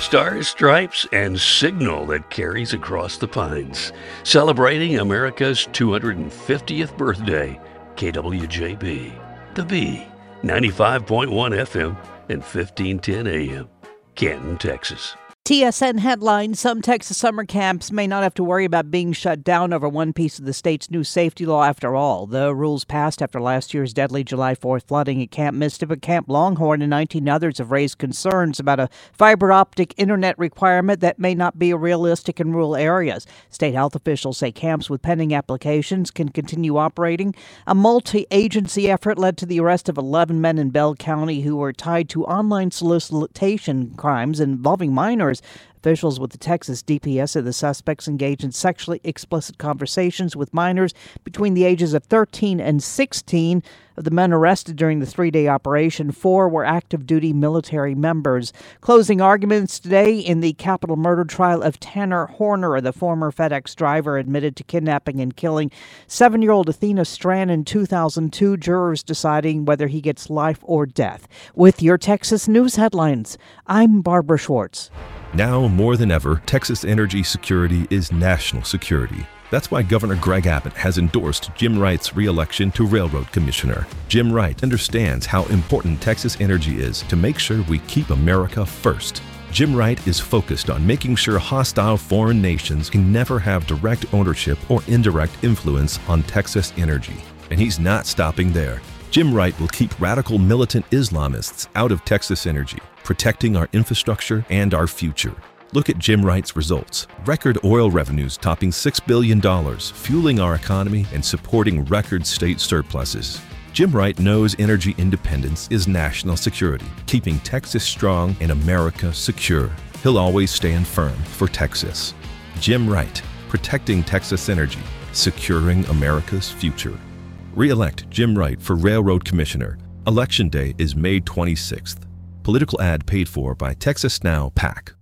Stars, stripes, and signal that carries across the pines. Celebrating America's 250th birthday, KWJB, The B, 95.1 FM and 1510 AM, Canton, Texas. TSN headline: some Texas summer camps may not have to worry about being shut down over one piece of the state's new safety law after all. The rules passed after last year's deadly July 4th flooding at Camp Mystic, but Camp Longhorn and 19 others have raised concerns about a fiber optic internet requirement that may not be realistic in rural areas. State health officials say camps with pending applications can continue operating. A multi-agency effort led to the arrest of 11 men in Bell County who were tied to online solicitation crimes involving minors. Officials with the Texas DPS said the suspects engaged in sexually explicit conversations with minors between the ages of 13 and 16. Of the men arrested during the three-day operation, 4 were active-duty military members. Closing arguments today in the capital murder trial of Tanner Horner, the former FedEx driver admitted to kidnapping and killing 7-year-old Athena Strand in 2002. Jurors deciding whether he gets life or death. With your Texas news headlines, I'm Barbara Schwartz. Now more than ever, Texas energy security is national security. That's why Governor Greg Abbott has endorsed Jim Wright's re-election to Railroad Commissioner. Jim Wright understands how important Texas energy is to make sure we keep America first. Jim Wright is focused on making sure hostile foreign nations can never have direct ownership or indirect influence on Texas energy. And he's not stopping there. Jim Wright will keep radical militant Islamists out of Texas energy, protecting our infrastructure and our future. Look at Jim Wright's results. Record oil revenues topping $6 billion, fueling our economy and supporting record state surpluses. Jim Wright knows energy independence is national security, keeping Texas strong and America secure. He'll always stand firm for Texas. Jim Wright, protecting Texas energy, securing America's future. Re-elect Jim Wright for Railroad Commissioner. Election Day is May 26th. Political ad paid for by Texas Now PAC.